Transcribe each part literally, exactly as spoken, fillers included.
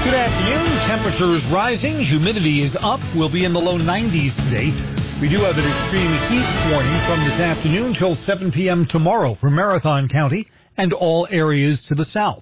Good afternoon. Temperatures rising. Humidity is up. We'll be in the low nineties today. We do have an extreme heat warning from this afternoon till seven p.m. tomorrow for Marathon County and all areas to the south.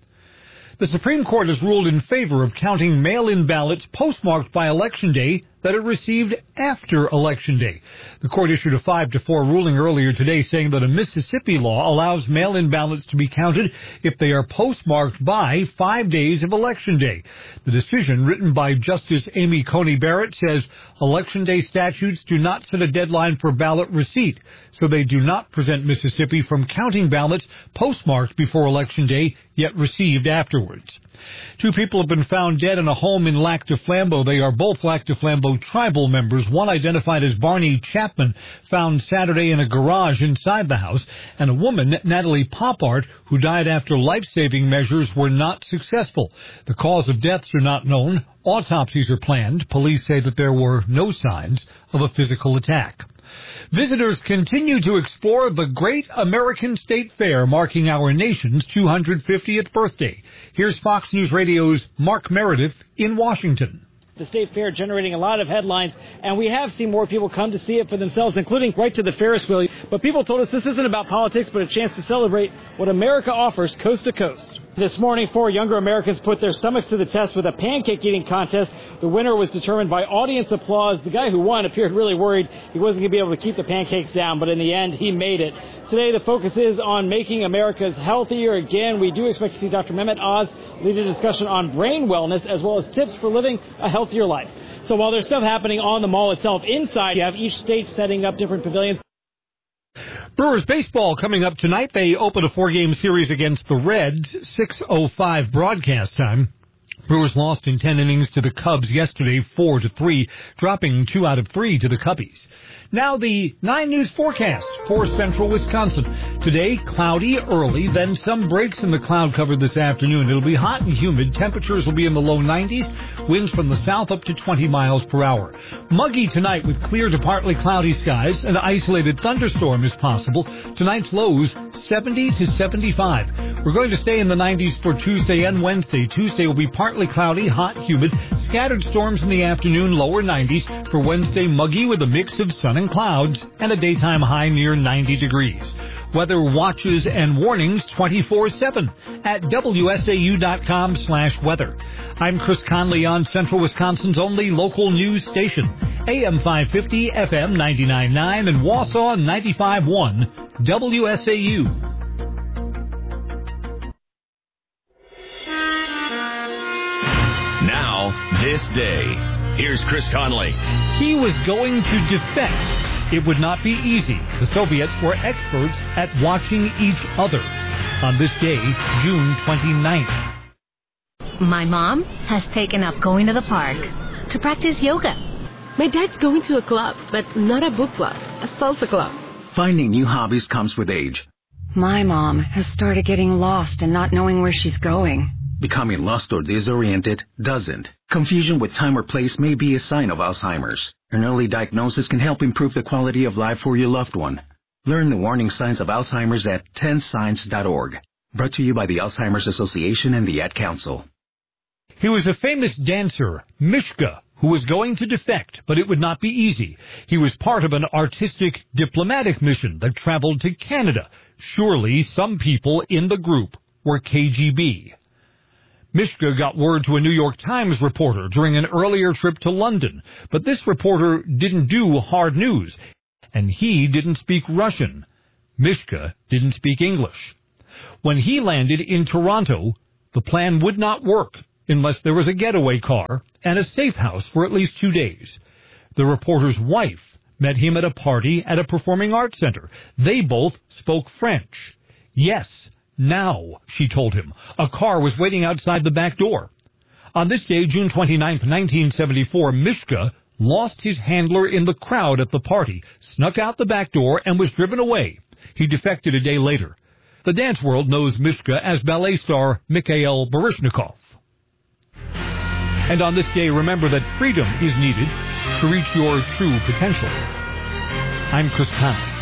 The Supreme Court has ruled in favor of counting mail-in ballots postmarked by Election Day that are received after Election Day. The court issued a five to four ruling earlier today saying that a Mississippi law allows mail-in ballots to be counted if they are postmarked by five days of Election Day. The decision, written by Justice Amy Coney Barrett, says Election Day statutes do not set a deadline for ballot receipt, so they do not prevent Mississippi from counting ballots postmarked before Election Day, yet received afterwards. Two people have been found dead in a home in Lac du Flambeau. They are both Lac du Flambeau tribal members. One identified as Barney Chapman, found Saturday in a garage inside the house, and a woman, Natalie Poppart, who died after life-saving measures were not successful. The cause of deaths are not known. Autopsies are planned. Police say that there were no signs of a physical attack. Visitors continue to explore the Great American State Fair, marking our nation's two hundred fiftieth birthday. Here's Fox News Radio's Mark Meredith in Washington. The State Fair generating a lot of headlines, and we have seen more people come to see it for themselves, including right to the Ferris wheel. But people told us this isn't about politics, but a chance to celebrate what America offers coast to coast. This morning, four younger Americans put their stomachs to the test with a pancake-eating contest. The winner was determined by audience applause. The guy who won appeared really worried he wasn't going to be able to keep the pancakes down, but in the end, he made it. Today, the focus is on making Americas healthier again. We do expect to see Doctor Mehmet Oz lead a discussion on brain wellness as well as tips for living a healthier life. So while there's stuff happening on the mall itself, inside you have each state setting up different pavilions. Brewers baseball coming up tonight. They open a four-game series against the Reds, six oh five broadcast time. Brewers lost in ten innings to the Cubs yesterday, four to three, dropping two out of three to the Cubbies. Now the nine News forecast for central Wisconsin. Today, cloudy early, then some breaks in the cloud cover this afternoon. It'll be hot and humid. Temperatures will be in the low nineties. Winds from the south up to twenty miles per hour. Muggy tonight with clear to partly cloudy skies. An isolated thunderstorm is possible. Tonight's lows seventy to seventy-five. We're going to stay in the nineties for Tuesday and Wednesday. Tuesday will be partly cloudy, hot, humid. Scattered storms in the afternoon, lower nineties. For Wednesday, muggy with a mix of sun and clouds and a daytime high near ninety degrees. Weather watches and warnings twenty-four seven at W S A U dot com slash weather. I'm Chris Conley on Central Wisconsin's only local news station, A M five fifty, F M ninety-nine point nine, and Wausau ninety-five point one, W S A U. Now, this day. Here's Chris Conley. He was going to defect. It would not be easy. The Soviets were experts at watching each other. On this day, June twenty-ninth. My mom has taken up going to the park to practice yoga. My dad's going to a club, but not a book club, a salsa club. Finding new hobbies comes with age. My mom has started getting lost and not knowing where she's going. Becoming lost or disoriented doesn't. Confusion with time or place may be a sign of Alzheimer's. An early diagnosis can help improve the quality of life for your loved one. Learn the warning signs of Alzheimer's at ten signs dot org. Brought to you by the Alzheimer's Association and the Ad Council. He was a famous dancer, Mishka, who was going to defect, but it would not be easy. He was part of an artistic diplomatic mission that traveled to Canada. Surely some people in the group were K G B. Mishka got word to a New York Times reporter during an earlier trip to London, but this reporter didn't do hard news, and he didn't speak Russian. Mishka didn't speak English. When he landed in Toronto, the plan would not work unless there was a getaway car and a safe house for at least two days. The reporter's wife met him at a party at a performing arts center. They both spoke French. Yes, now, she told him, a car was waiting outside the back door. On this day, June twenty-ninth, nineteen seventy-four, Mishka lost his handler in the crowd at the party, snuck out the back door, and was driven away. He defected a day later. The dance world knows Mishka as ballet star Mikhail Baryshnikov. And on this day, remember that freedom is needed to reach your true potential. I'm Chris Conley.